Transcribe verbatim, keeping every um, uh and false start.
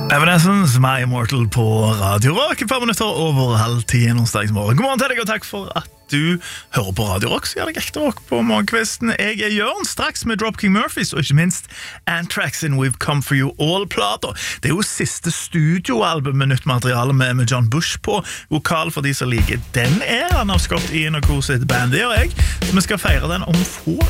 Evanescence, My Immortal på Radio Rock. Et par minutter over halv ti en onsdagsmorgen. God morgen til deg, og takk for at du hører på Radio Rock. Så gjør deg ekte rock på morgenkvisten. Jeg er Jørn, straks med Dropkick Murphys, og ikke minst Anthrax in We've Come For You All-plater. Det er jo siste studioalbum med nytt materiale med, med John Bush på vokal, for de som liker den er. Han har Scott Ian og Co. sitt band, det gjør jeg. Så vi skal feire den om få